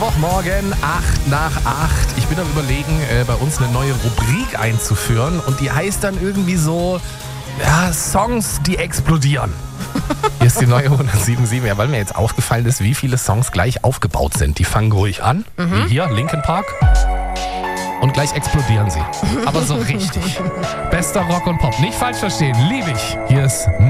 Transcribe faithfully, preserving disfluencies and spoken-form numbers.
Mittwochmorgen, acht nach acht. Ich bin am Überlegen, äh, bei uns eine neue Rubrik einzuführen. Und die heißt dann irgendwie so, ja, Songs, die explodieren. Hier ist die neue hundertsieben Komma sieben. Ja, weil mir jetzt aufgefallen ist, wie viele Songs gleich aufgebaut sind. Die fangen ruhig an, mhm. wie hier, Linkin Park. Und gleich explodieren sie. Aber so richtig. Bester Rock und Pop. Nicht falsch verstehen, liebe ich. Hier ist